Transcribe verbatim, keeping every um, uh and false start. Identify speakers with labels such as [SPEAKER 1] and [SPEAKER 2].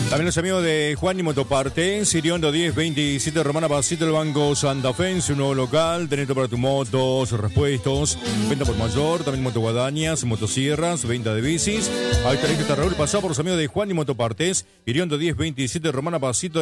[SPEAKER 1] También los amigos de Juan y Motopartes, Iriondo diez veintisiete, Romana Pasito, el Banco Santa Fe, su nuevo local, tenés todo para tus motos, repuestos, venta por mayor, también motoguadañas, motosierras, venta de bicis. Ahí tenés que estar Raúl, pasado por los amigos de Juan y Motopartes, Iriondo diez veintisiete, Romana Pasito.